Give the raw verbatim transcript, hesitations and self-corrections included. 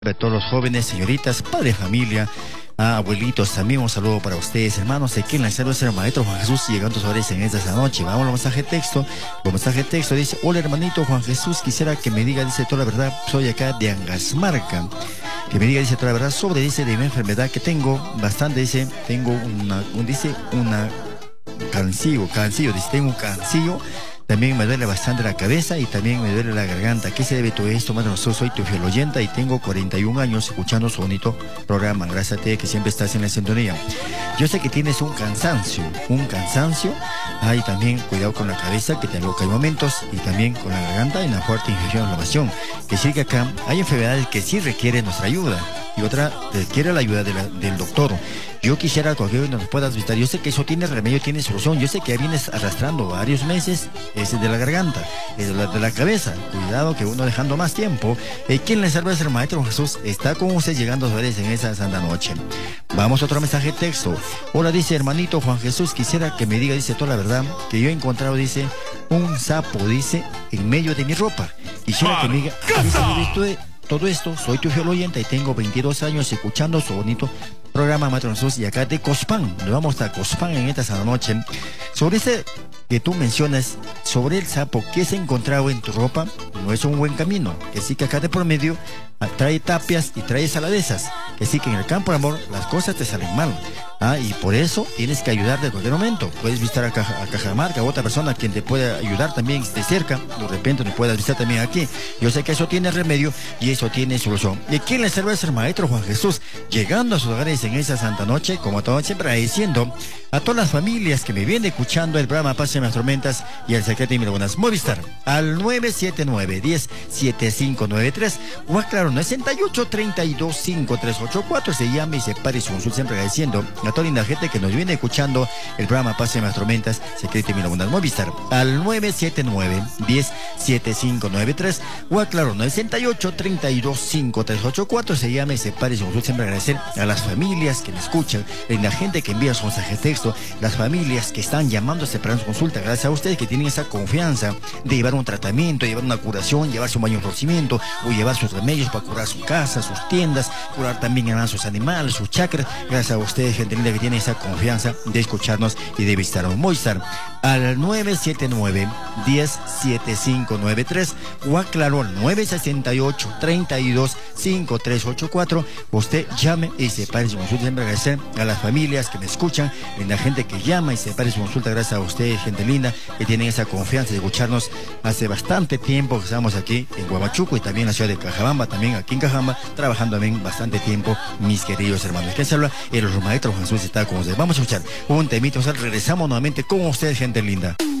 A todos los jóvenes, señoritas, padres de familia, a abuelitos, también un saludo para ustedes, hermanos. Aquí en la salud es el maestro Juan Jesús llegando sobre en esta noche. Vamos al mensaje de texto. El mensaje de texto dice: hola hermanito Juan Jesús, quisiera que me diga, dice, toda la verdad, soy acá de Angasmarca. Que me diga, dice, toda la verdad sobre, dice, de mi enfermedad que tengo, bastante, dice, tengo una, un, dice, una cancillo, cancillo, dice, tengo un cancillo. También me duele bastante la cabeza y también me duele la garganta. ¿A qué se debe todo esto? Bueno, yo soy tu fiel oyente y tengo cuarenta y un años escuchando su bonito programa. Gracias a ti que siempre estás en la sintonía. Yo sé que tienes un cansancio, un cansancio. Ah, y también cuidado con la cabeza, que te aloca en momentos, y también con la garganta y una fuerte infección de inflamación. Que sí que acá hay enfermedades que sí requieren nuestra ayuda y otra requiere la ayuda de la, del doctor. Yo quisiera que nos puedas visitar. Yo sé que eso tiene remedio, tiene solución. Yo sé que ya vienes arrastrando varios meses ese de la garganta, ese de la, de la cabeza. Cuidado que uno dejando más tiempo. Eh, ¿Quién le salva es el maestro Jesús? Está con usted llegando a ustedes en esa santa noche. Vamos a otro mensaje de texto. Hola, dice hermanito Juan Jesús, quisiera que me diga, dice, toda la verdad, que yo he encontrado, dice, un sapo, dice, en medio de mi ropa. Quisiera que me diga, dice, todo esto, soy tu fiel oyente y tengo veintidós años escuchando su bonito programa Maestro Jesús, y acá de Cospán, nos vamos a Cospán en esta sana noche. Sobre ese que tú mencionas, sobre el sapo que se ha encontrado en tu ropa, no es un buen camino, que sí que acá de por medio trae tapias y trae saladezas, que sí que en el campo de amor las cosas te salen mal. Ah, y por eso tienes que ayudar de cualquier momento. Puedes visitar a, Caja, a Cajamarca, a otra persona quien te pueda ayudar también de cerca. De repente nos puedas visitar también aquí. Yo sé que eso tiene remedio y eso tiene solución. ¿Y quién les salva es el maestro Juan Jesús? Llegando a sus hogares en esa santa noche, como todo siempre agradeciendo a todas las familias que me vienen escuchando el programa Paz en las Tormentas y el secreto de mil buenas. Movistar al nueve siete nueve, diez, siete cinco nueve tres o aclaro nueve ocho, treinta y dos, cinco tres ocho cuatro. Se llama y se pare su consulta, siempre agradeciendo a toda linda gente que nos viene escuchando el programa Paz en las Tormentas, secreto y mil buenas. Movistar al nueve siete nueve, diez, siete cinco nueve tres o aclaro nueve ocho, treinta y dos, cinco tres ocho cuatro. Se llama y se pare su consulta, siempre agradecer a las familias que me escuchan, la gente que envía su mensaje de texto, las familias que están llamándose para su consulta. Gracias a ustedes que tienen esa confianza de llevar un tratamiento, llevar una curación, llevarse un baño de florecimiento o llevar sus remedios para curar su casa, sus tiendas, curar también a sus animales, sus chakras. Gracias a ustedes, gente linda, que tiene esa confianza de escucharnos y de visitarnos. Movistar al nueve siete nueve, diez, siete cinco nueve tres o aclaro al nueve seis ocho, treinta y dos, cinco tres ocho cuatro. Usted llame y se pare su consulta. Siempre agradecer a las familias que me escuchan, a la gente que llama y se pare su consulta. Gracias a ustedes, gente linda, que tienen esa confianza de escucharnos. Hace bastante tiempo que estamos aquí en Huamachuco y también en la ciudad de Cajabamba, también aquí en Cajabamba, trabajando también bastante tiempo, mis queridos hermanos. ¿Quién se habla? El maestro Jesús está con ustedes. Vamos a escuchar un temito, o sea, regresamos nuevamente con ustedes, gente linda.